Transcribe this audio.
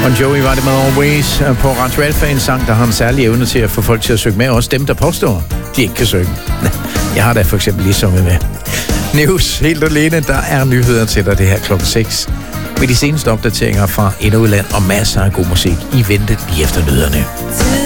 Bon Jovi var det med Always på Radio Alfa, en sang, der har en særlig evne til at få folk til at synge med. Også dem, der påstår, de ikke kan synge. Jeg har da for eksempel lige sunget med. News helt alene. Der er nyheder til dig det her klokken 6. Med de seneste opdateringer fra indudland og masser af god musik i vente lige efter nyhederne.